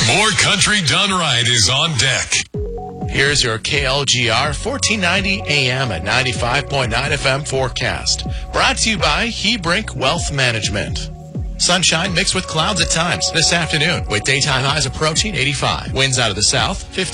More Country Done Right is on deck. Here's your KLGR 1490 AM at 95.9 FM forecast. Brought to you by Hebrink Wealth Management. Sunshine mixed with clouds at times this afternoon with daytime highs approaching 85. Winds out of the south, 50.